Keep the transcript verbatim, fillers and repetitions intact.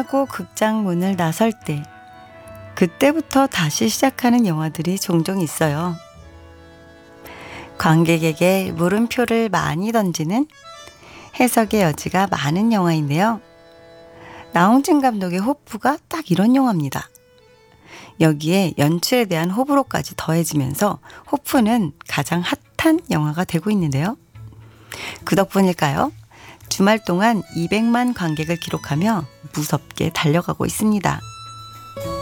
하고 극장 문을 나설 때 그때부터 다시 시작하는 영화들이 종종 있어요. 관객에게 물음표를 많이 던지는 해석의 여지가 많은 영화인데요. 나홍진 감독의 호프가 딱 이런 영화입니다. 여기에 연출에 대한 호불호까지 더해지면서 호프는 가장 핫한 영화가 되고 있는데요. 그 덕분일까요? 주말 동안 이백만 관객을 기록하며 무섭게 달려가고 있습니다.